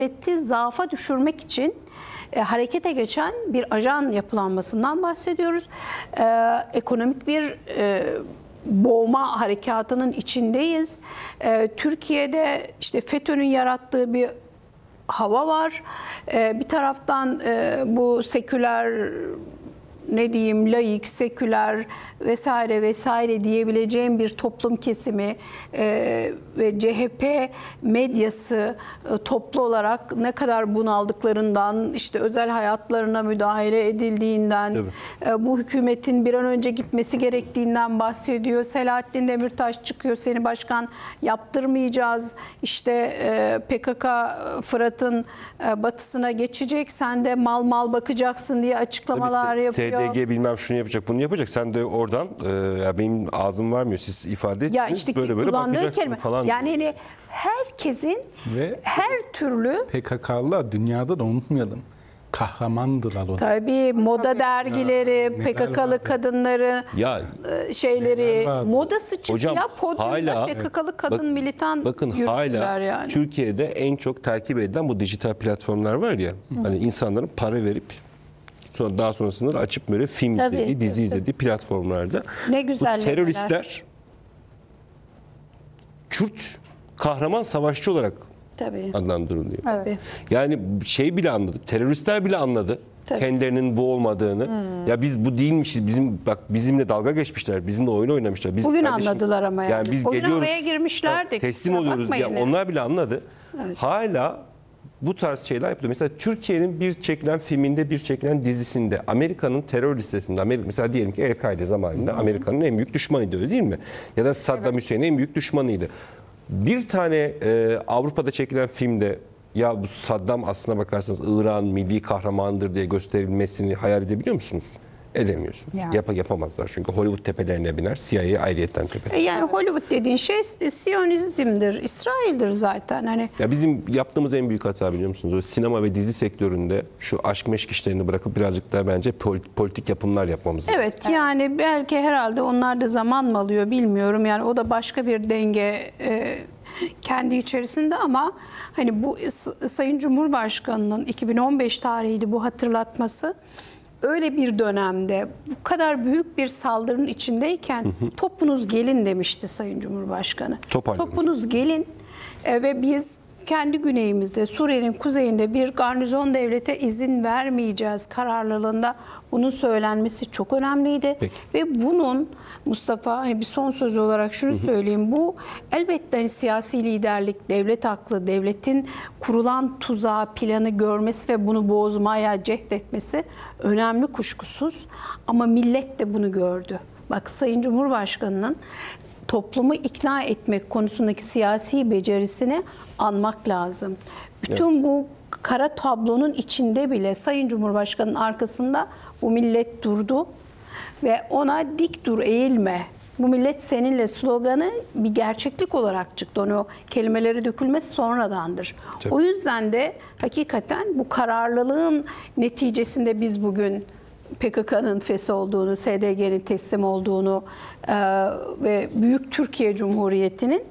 zaafa düşürmek için harekete geçen bir ajan yapılanmasından bahsediyoruz. Ekonomik bir boğma harekatının içindeyiz. Türkiye'de işte FETÖ'nün yarattığı bir hava var. Bir taraftan bu seküler, ne diyeyim, laik, seküler vesaire vesaire diyebileceğim bir toplum kesimi ve CHP medyası toplu olarak ne kadar bunaldıklarından, işte özel hayatlarına müdahale edildiğinden, bu hükümetin bir an önce gitmesi gerektiğinden bahsediyor. Selahattin Demirtaş çıkıyor, seni başkan yaptırmayacağız, işte PKK Fırat'ın batısına geçecek, sen de mal bakacaksın diye açıklamalar yapıyor. SDG bilmem şunu yapacak, bunu yapacak. Sen de oradan ya benim ağzım varmıyor, siz ifade ettiniz. Ya işte böyle bakacaksın kelime falan. Yani hani herkesin Ve her türlü PKK'lılar dünyada da unutmayalım. Kahramandırlar o da. tabii moda dergileri, neler PKK'lı vardı. kadınları Ya şeyleri neler vardı. modası çıktı hocam ya, podyumda hala PKK'lı kadın militan bakın yürüttüler hala yani. Türkiye'de en çok takip edilen bu dijital platformlar var ya. Hani insanların para verip sonra daha sonrasında açıp böyle film Tabii, izlediği, dizi tabii. izlediği platformlarda Ne bu güzel teröristler Kürt kahraman savaşçı olarak Tabii. adlandırılıyor. Tabii. Yani şey bile anladı, teröristler bile anladı Tabii. kendilerinin bu olmadığını. Ya biz bu değilmişiz, bizimle dalga geçmişler, bizimle oyun oynamışlar. Biz Bugün kardeşim, anladılar ama yani. biz Oyun geliyoruz, havaya girmişlerdi. teslim Kusura oluyoruz diye bakmayın. onlar bile anladı. Hala bu tarz şeyler yapıyor. Mesela Türkiye'nin bir çekilen filminde, bir çekilen dizisinde, Amerika'nın terör listesinde, mesela diyelim ki El-Kaide zamanında Amerika'nın en büyük düşmanıydı, öyle değil mi? Ya da Saddam Hüseyin'in en büyük düşmanıydı. Bir tane Avrupa'da çekilen filmde ya bu Saddam aslına bakarsanız İran milli kahramandır diye gösterilmesini hayal edebiliyor musunuz? Edemiyorsunuz. Ya. Yapamazlar çünkü Hollywood tepelerine biner, CIA ayrıyetten tepe. Yani Hollywood dediğin şey Siyonizmdir, İsrail'dir zaten. Hani Ya bizim yaptığımız en büyük hata biliyor musunuz? O sinema ve dizi sektöründe şu aşk meşk işlerini bırakıp birazcık daha bence politik yapımlar yapmamız lazım. evet, yani belki herhalde onlar da zaman mı alıyor bilmiyorum. Yani o da başka bir denge kendi içerisinde, ama hani bu Sayın Cumhurbaşkanı'nın 2015 tarihli bu hatırlatması öyle bir dönemde bu kadar büyük bir saldırının içindeyken topunuz gelin demişti Sayın Cumhurbaşkanı. Toparlamış. Topunuz gelin ve biz kendi güneyimizde, Suriye'nin kuzeyinde bir garnizon devlete izin vermeyeceğiz kararlılığında bunun söylenmesi çok önemliydi. Peki. Ve bunun Mustafa, hani bir son sözü olarak şunu söyleyeyim. Bu elbette hani siyasi liderlik, devlet aklı, devletin kurulan tuzağı, planı görmesi ve bunu bozmaya cehdetmesi önemli, kuşkusuz. Ama millet de bunu gördü. Bak, Sayın Cumhurbaşkanı'nın toplumu ikna etmek konusundaki siyasi becerisini anmak lazım. Bütün bu kara tablonun içinde bile Sayın Cumhurbaşkanı'nın arkasında bu millet durdu ve ona dik dur, eğilme, bu millet seninle sloganı bir gerçeklik olarak çıktı. Onu kelimeleri dökülmesi sonradandır. Tabii. O yüzden de hakikaten bu kararlılığın neticesinde biz bugün PKK'nın fesih olduğunu, SDG'nin teslim olduğunu ve Büyük Türkiye Cumhuriyeti'nin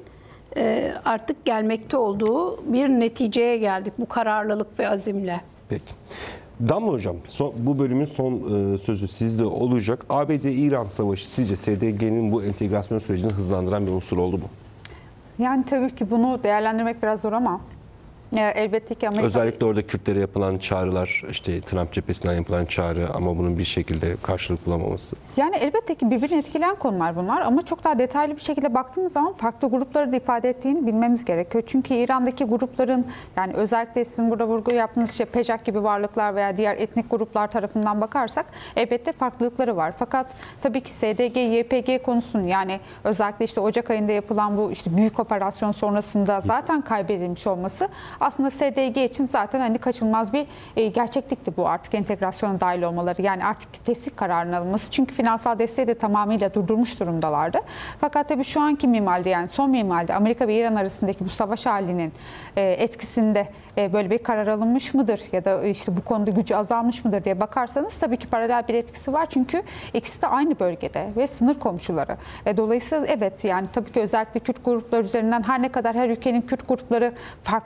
artık gelmekte olduğu bir neticeye geldik bu kararlılık ve azimle. Peki. Damla Hocam, bu bölümün son sözü sizde olacak. ABD-İran savaşı sizce SDG'nin bu entegrasyon sürecini hızlandıran bir unsur oldu mu? Yani tabii ki bunu değerlendirmek biraz zor ama elbette ki Amerika... Özellikle orada Kürtlere yapılan çağrılar, işte Trump cephesinden yapılan çağrı ama bunun bir şekilde karşılık bulamaması. Yani elbette ki birbirini etkileyen konular bunlar ama çok daha detaylı bir şekilde baktığımız zaman farklı grupları da ifade ettiğini bilmemiz gerekiyor. Çünkü İran'daki grupların, yani özellikle sizin burada vurgu yaptığınız şey PEJAK gibi varlıklar veya diğer etnik gruplar tarafından bakarsak elbette farklılıkları var. Fakat tabii ki SDG, YPG konusunun, yani özellikle işte Ocak ayında yapılan bu işte büyük operasyon sonrasında zaten kaybedilmiş olması aslında SDG için zaten hani kaçınılmaz bir gerçeklikti bu, artık entegrasyona dahil olmaları. Yani artık fesih kararının alınması. Çünkü finansal desteği de tamamıyla durdurmuş durumdalardı. Fakat tabii şu anki minvalde, yani son minvalde Amerika ve İran arasındaki bu savaş halinin etkisinde böyle bir karar alınmış mıdır ya da işte bu konuda gücü azalmış mıdır diye bakarsanız tabii ki paralel bir etkisi var. Çünkü ikisi de aynı bölgede ve sınır komşuları. Dolayısıyla evet, yani tabii ki özellikle Kürt gruplar üzerinden her ne kadar her ülkenin Kürt grupları farklı ideoloji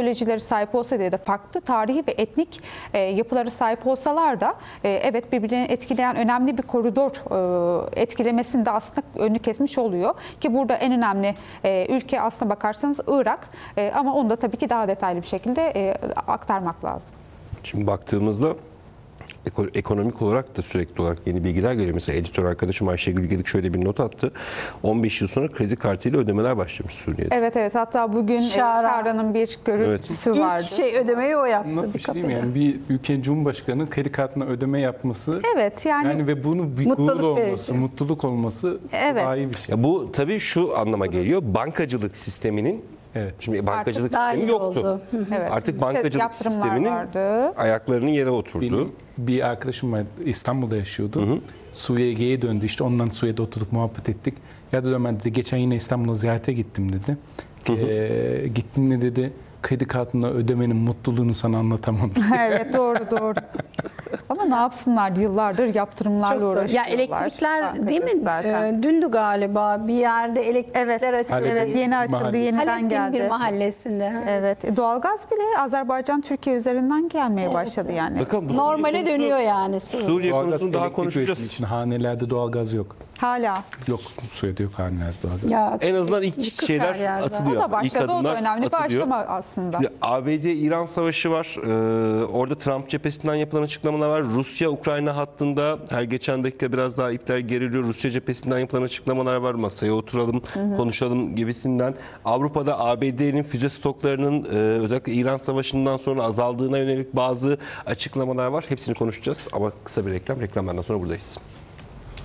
ideolojileri sahip olsa ya da farklı tarihi ve etnik yapıları sahip olsalar da evet birbirini etkileyen önemli bir koridor etkilemesini de aslında önünü kesmiş oluyor. Ki burada en önemli ülke aslına bakarsanız Irak, ama onu da tabii ki daha detaylı bir şekilde aktarmak lazım. Şimdi baktığımızda ekonomik olarak da sürekli olarak yeni bilgiler geliyor. Mesela editör arkadaşım Ayşegül Gedik şöyle bir not attı. 15 yıl sonra kredi kartıyla ödemeler başlamış Suriye'de. Evet, hatta bugün Şara'nın bir görüntüsü vardı. İlk ödemeyi o yaptı. Nasıl bir şey değil mi? Yani bir ülkenin cumhurbaşkanı kredi kartına ödeme yapması Evet, yani ve bunu bir Mutluluk gurur olması, verici. mutluluk olması Evet. daha iyi bir şey. Ya bu tabii şu anlama geliyor. Bankacılık sisteminin Evet. şimdi bankacılık daha sistemi iyi yoktu. oldu. evet. Artık bankacılık Yaptırımlar sisteminin vardı. ayaklarının yere oturdu. Benim bir arkadaşım var, İstanbul'da yaşıyordu. Suriye'ye döndü, işte ondan Suriye'de oturduk, muhabbet ettik. Ya dedi Ömer dedi, geçen yine İstanbul'a ziyarete gittim dedi. Gittim ne dedi, kredi kartına ödemenin mutluluğunu sana anlatamam. Evet, doğru. Ama ne yapsınlar, yıllardır yaptırımlarla Çok zor. uğraşıyorlar. Ya elektrikler değil mi? Zaten. Dündü galiba bir yerde elektrikler açıldı. Evet, yeni açıldı, Mahallesi. yeniden Halep'in geldi. bir mahallesinde. Evet, doğalgaz bile Azerbaycan Türkiye üzerinden gelmeye başladı yani. Bakın bu Normale Suriye konusu- dönüyor yani. Suriye Doğalgaz, konusunu daha elektrik üretimi konuşacağız. için hanelerde doğalgaz yok. Hala. Yok, Suriye'de yok hanelerde doğalgaz. Ya, En azından ilk yıkık her şeyler yerde. atılıyor. O da başladı, İlk o da adımlar önemli bir atılıyor. aşama aslında. ABD-İran savaşı var. Orada Trump cephesinden yapılan açıklamalar var. Rusya-Ukrayna hattında her geçen dakika biraz daha ipler geriliyor. Rusya cephesinden yapılan açıklamalar var. Masaya oturalım, konuşalım gibisinden. Avrupa'da ABD'nin füze stoklarının özellikle İran savaşından sonra azaldığına yönelik bazı açıklamalar var. Hepsini konuşacağız ama kısa bir reklam. Reklamlardan sonra buradayız.